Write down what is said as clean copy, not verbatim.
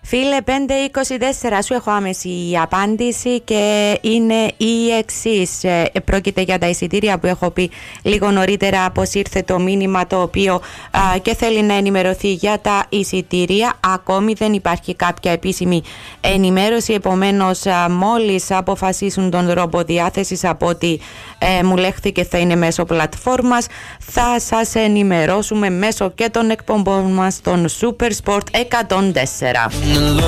Φίλε 524, σου έχω άμεση απάντηση και είναι η εξής. Πρόκειται για τα εισιτήρια που έχω πει λίγο νωρίτερα πως ήρθε το μήνυμα το οποίο και θέλει να ενημερωθεί για τα εισιτήρια. Ακόμη δεν υπάρχει κάποια επίσημη ενημέρωση, επομένως μόλις αποφασίσουν τον τρόπο διάθεσης, από ό,τι μου λέχθηκε θα είναι μέσω πλατφόρμας, θα σας ενημερώσουμε μέσω και των εκπομπών μας των Super Sport 104.